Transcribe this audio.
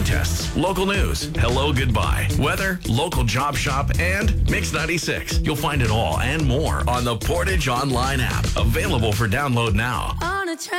contests, local news, hello, goodbye, weather, local job shop, and Mix 96. You'll find it all and more on the Portage Online app. Available for download now.